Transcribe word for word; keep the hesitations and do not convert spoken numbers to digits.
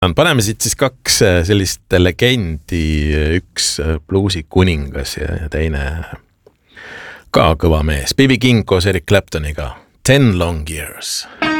Paneme siit siis kaks sellist legendi, üks bluusi kuningas ja teine ka kõva mees. B B King koos Eric Claptoniga. Ten long years.